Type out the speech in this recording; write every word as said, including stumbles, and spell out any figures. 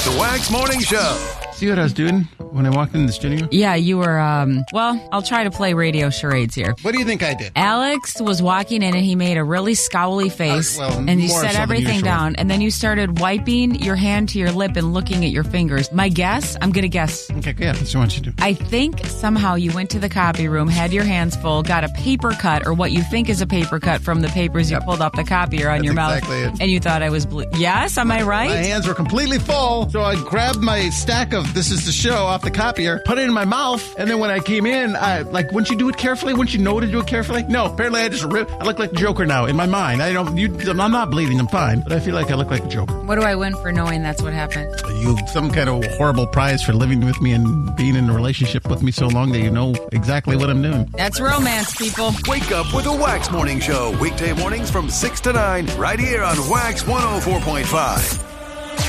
The Wax Morning Show. See what I was doing when I walked in the studio? Yeah, you were, um, well, I'll try to play radio charades here. What do you think I did? Alex was walking in and he made a really scowly face Uh, well, and you more set so than everything usual. down and then you started wiping your hand to your lip and looking at your fingers. My guess, I'm going to guess. Okay, yeah, that's what I want you to do. I think somehow you went to the copy room, had your hands full, got a paper cut or what you think is a paper cut from the papers you Yep. pulled off the copier on That's your mouth. exactly it. And you thought I was blue. Yes, am I right? My hands were completely full, so I grabbed my stack of This Is the Show off the copier, put it in my mouth, and then when I came in, I, like, wouldn't you do it carefully? Wouldn't you know to do it carefully? No, apparently I just ripped. I look like the Joker now in my mind. I don't. You, I'm not bleeding. I'm fine, but I feel like I look like a Joker. What do I win for knowing that's what happened? You some kind of horrible prize for living with me and being in a relationship with me so long that you know exactly what I'm doing. That's romance, people. Wake up with the Wax Morning Show. Weekday mornings from six to nine, right here on Wax one oh four point five.